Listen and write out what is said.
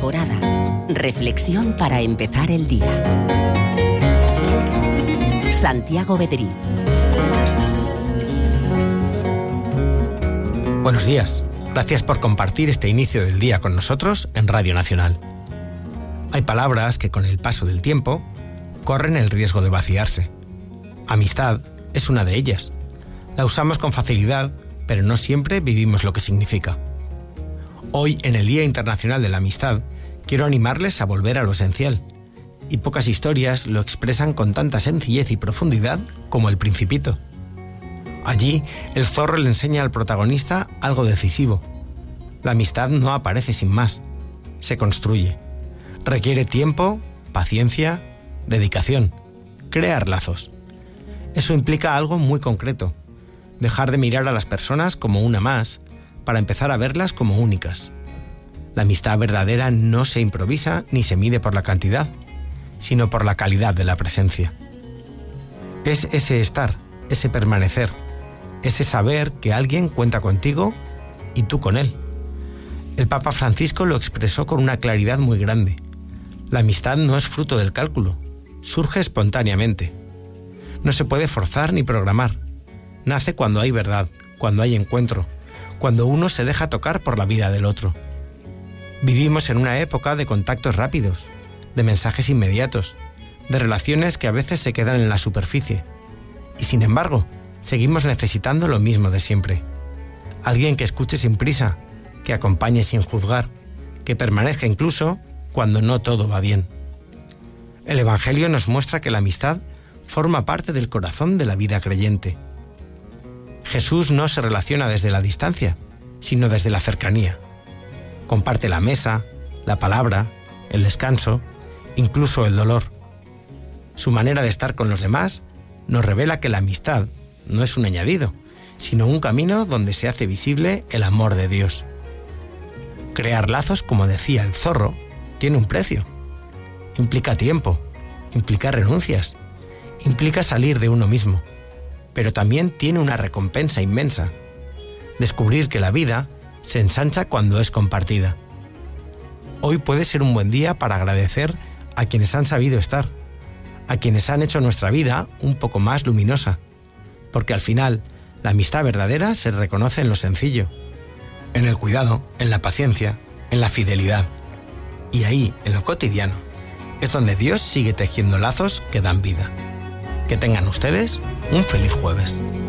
temporada. Reflexión para empezar el día. Santiago Bedrí. Buenos días. Gracias por compartir este inicio del día con nosotros en Radio Nacional. Hay palabras que con el paso del tiempo corren el riesgo de vaciarse. Amistad es una de ellas. La usamos con facilidad, pero no siempre vivimos lo que significa. Hoy, en el Día Internacional de la Amistad, quiero animarles a volver a lo esencial. Y pocas historias lo expresan con tanta sencillez y profundidad como El Principito. Allí, el zorro le enseña al protagonista algo decisivo. La amistad no aparece sin más, se construye. Requiere tiempo, paciencia, dedicación, crear lazos. Eso implica algo muy concreto: dejar de mirar a las personas como una más, para empezar a verlas como únicas. La amistad verdadera no se improvisa ni se mide por la cantidad, sino por la calidad de la presencia. Es ese estar, ese permanecer, ese saber que alguien cuenta contigo y tú con él. El Papa Francisco lo expresó con una claridad muy grande. La amistad no es fruto del cálculo, surge espontáneamente. No se puede forzar ni programar. Nace cuando hay verdad, cuando hay encuentro, cuando uno se deja tocar por la vida del otro. Vivimos en una época de contactos rápidos, de mensajes inmediatos, de relaciones que a veces se quedan en la superficie. Y sin embargo, seguimos necesitando lo mismo de siempre. Alguien que escuche sin prisa, que acompañe sin juzgar, que permanezca incluso cuando no todo va bien. El Evangelio nos muestra que la amistad forma parte del corazón de la vida creyente. Jesús no se relaciona desde la distancia, sino desde la cercanía. Comparte la mesa, la palabra, el descanso, incluso el dolor. Su manera de estar con los demás nos revela que la amistad no es un añadido, sino un camino donde se hace visible el amor de Dios. Crear lazos, como decía el zorro, tiene un precio. Implica tiempo, implica renuncias, implica salir de uno mismo. Pero también tiene una recompensa inmensa: descubrir que la vida se ensancha cuando es compartida. Hoy puede ser un buen día para agradecer a quienes han sabido estar, a quienes han hecho nuestra vida un poco más luminosa, porque al final la amistad verdadera se reconoce en lo sencillo, en el cuidado, en la paciencia, en la fidelidad. Y ahí, en lo cotidiano, es donde Dios sigue tejiendo lazos que dan vida. Que tengan ustedes un feliz jueves.